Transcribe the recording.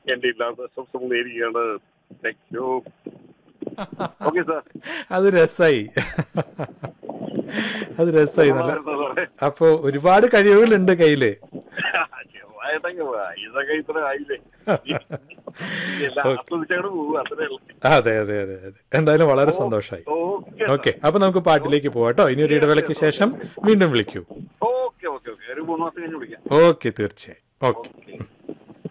എന്റെ ഇല്ലാത്ത സ്വപ്നങ്ങളായിരിക്കുകയാണ്. Thank you. Okay sir. അത് രസായി, അത് രസായി. നല്ല അപ്പൊ ഒരുപാട് കഴിവുകളുണ്ട് കയ്യില്. ഇതൊക്കെ ഇത്ര ആയില്ലേ, ആസ്വദിച്ചങ്ങോട്ട് പോകും, അത്രേ ഉള്ളൂ. അതെ അതെ അതെ അതെ, എന്തായാലും വളരെ സന്തോഷമായി. ഓക്കെ, അപ്പൊ നമുക്ക് പാട്ടിലേക്ക് പോവാട്ടോ. ഇനി ഒരു ഇടവേളയ്ക്ക് ശേഷം വീണ്ടും വിളിക്കൂ. ഓക്കെ ഓക്കെ ഓക്കെ, ഒരു 3 മാസം കഴിഞ്ഞ് വിളിക്കാം. ഓക്കെ, തീർച്ചയായും. ഓക്കെ.